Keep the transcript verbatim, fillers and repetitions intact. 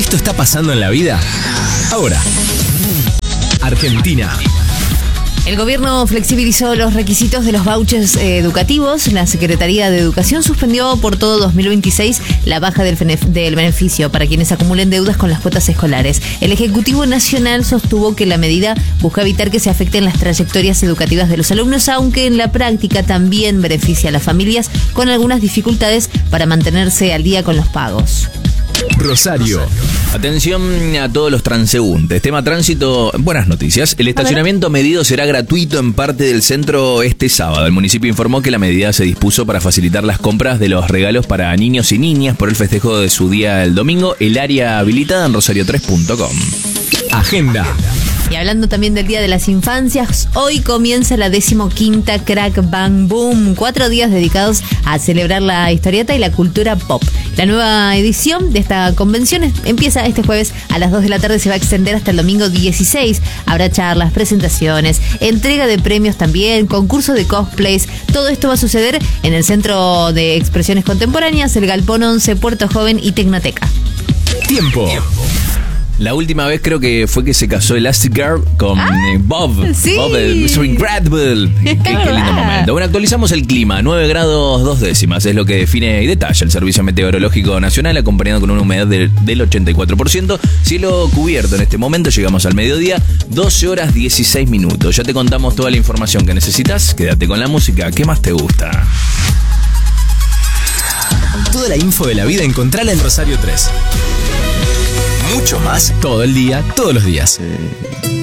Esto está pasando en la vida ahora. Argentina. El gobierno flexibilizó los requisitos de los vouchers eh, educativos. La Secretaría de Educación suspendió por todo dos mil veintiséis la baja del, del beneficio para quienes acumulen deudas con las cuotas escolares. El Ejecutivo Nacional sostuvo que la medida busca evitar que se afecten las trayectorias educativas de los alumnos, aunque en la práctica también beneficia a las familias con algunas dificultades para mantenerse al día con los pagos. Rosario. Atención a todos los transeúntes. Tema tránsito, buenas noticias. El estacionamiento medido será gratuito en parte del centro este sábado. El municipio informó que la medida se dispuso para facilitar las compras de los regalos para niños y niñas por el festejo de su día el domingo. El área habilitada en rosario tres punto com. Agenda. Y hablando también del Día de las Infancias, hoy comienza la decimoquinta Crack Bang Boom, cuatro días dedicados a celebrar la historieta y la cultura pop. La nueva edición de esta convención empieza este jueves a las dos de la tarde, se va a extender hasta el domingo dieciséis. Habrá charlas, presentaciones, entrega de premios también, concurso de cosplays. Todo esto va a suceder en el Centro de Expresiones Contemporáneas, el Galpón once, Puerto Joven y Tecnoteca. Tiempo. La última vez creo que fue que se casó Elastigirl con ah, eh, Bob. Sí. Bob, el mister Incredible. Qué, qué lindo momento. Bueno, actualizamos el clima. nueve grados dos décimas es lo que define y detalla el Servicio Meteorológico Nacional, acompañado con una humedad de, del ochenta y cuatro por ciento. Cielo cubierto en este momento. Llegamos al mediodía. doce horas dieciséis minutos. Ya te contamos toda la información que necesitas. Quédate con la música. ¿Qué más te gusta? Toda la info de la vida encontrala en Rosario tres. Mucho más todo el día, todos los días. Sí.